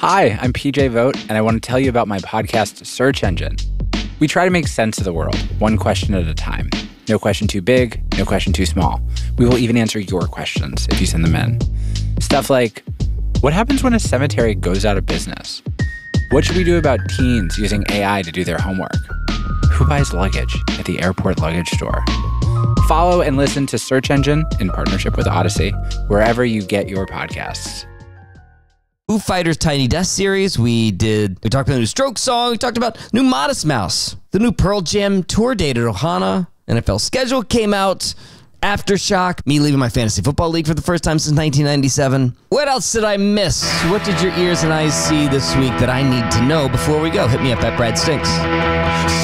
Hi, I'm PJ Vogt, and I want to tell you about my podcast, Search Engine. We try to make sense of the world, one question at a time. No question too big, no question too small. We will even answer your questions if you send them in. Stuff like, what happens when a cemetery goes out of business? What should we do about teens using AI to do their homework? Who buys luggage at the airport luggage store? Follow and listen to Search Engine in partnership with Odyssey, wherever you get your podcasts. Foo Fighters Tiny Desk series. We talked about the new Strokes song. We talked about new Modest Mouse. The new Pearl Jam tour date at Ohana. NFL schedule came out. Aftershock. Me leaving my fantasy football league for the first time since 1997. What else did I miss? What did your ears and eyes see this week that I need to know before we go? Hit me up at Brad Stinks.